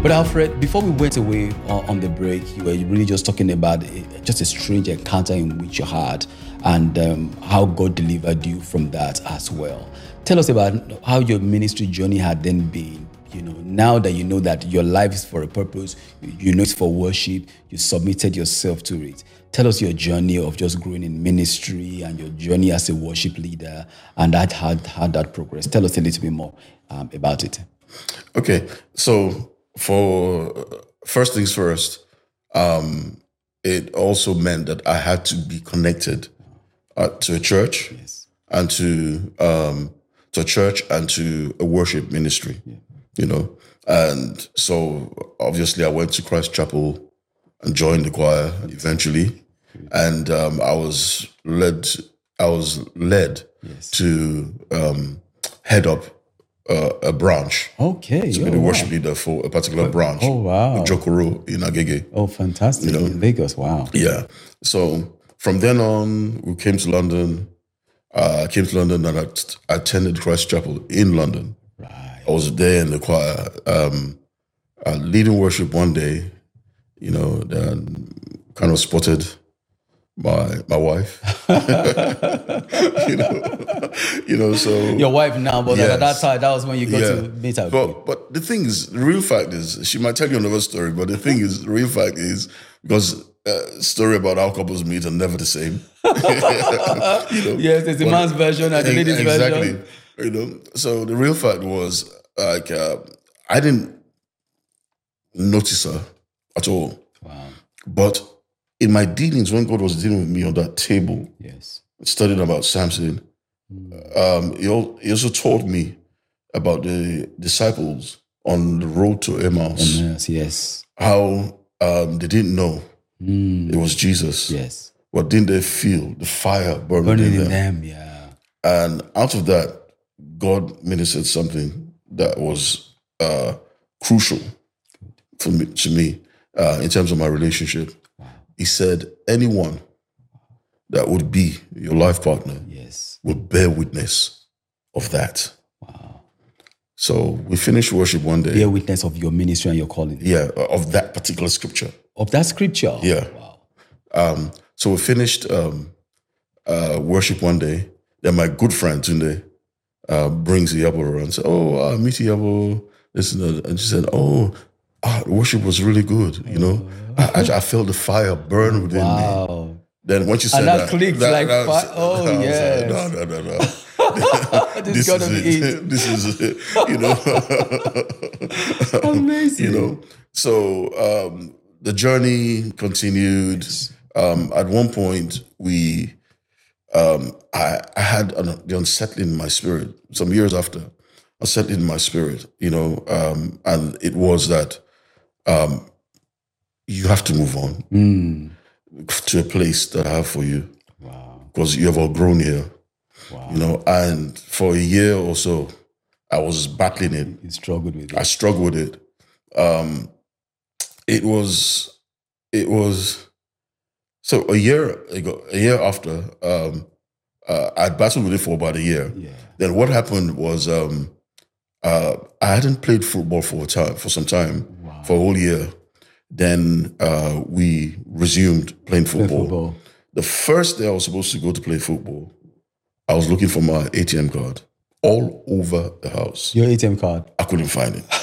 But Alfred, before we went away on the break, you were really just talking about just a strange encounter in which you had and how God delivered you from that as well. Tell us about how your ministry journey had then been. You know, now that you know that your life is for a purpose, you know it's for worship, you submitted yourself to it. Tell us your journey of just growing in ministry and your journey as a worship leader and how that progressed. Tell us a little bit more about it. Okay, so for first things first, it also meant that I had to be connected to a church, Yes. and to a church and to a worship ministry. Yeah. You know, and so obviously I went to Christ Chapel and joined the choir eventually, and I was led Yes. to head up a branch. Okay. To be the worship leader for a particular branch. Oh, wow. Jokoro in Agege. Oh, fantastic. You know. In Lagos, wow. Yeah. So from then on, we came to London. I came to London and I attended Christ Chapel in London. Right. I was there in the choir, leading worship one day, you know, then kind of spotted my wife. you know, so Your wife now, but Yes. at that time, that was when you got yeah. to meet her. But the thing is, the real fact is, she might tell you another story, but the thing is, the real fact is, because story about how couples meet are never the same. You know, Yes, there's the man's version and the lady's exactly. version. You know, so the real fact was, like, I didn't notice her at all. Wow. But in my dealings, when God was dealing with me on that table, Yes. studying about Samson, he also told me about the disciples on the road to Emmaus, Yes. how they didn't know it was Jesus. Yes. But didn't they feel the fire burning Burning in in them? them, yeah. And out of that, God ministered something that was crucial to me in terms of my relationship. Wow. He said, anyone that would be your life partner Yes. would bear witness of that. Wow. So we finished worship one day. Bear witness of your ministry and your calling. Yeah, of that particular scripture. Of that scripture. Yeah. Wow. So we finished worship one day. Then my good friend Tunde brings Iyabo around and said, "Oh, meet Iyabo." This and that. And she said, "Oh, the worship was really good. You know, I felt the fire burn within me." Wow. Then when she said And that clicked like fire. Oh, I was yes. like, no. This gotta be it. This is it. You know. Amazing. You know. So the journey continued. At one point, I had the unsettling in my spirit. Some years after, unsettling in my spirit. You know, and it was that you have to move on to a place that I have for you. Wow. Because you have outgrown here. Wow. You know, and for a year or so, I was battling it. You struggled with it. I struggled with it. It was so a year after, I'd battled with it for about a year. Yeah. Then what happened was I hadn't played football for some time, Wow. for a whole year. Then we resumed playing football. The first day I was supposed to go to play football, I was looking for my ATM card all over the house. Your ATM card. I couldn't find it.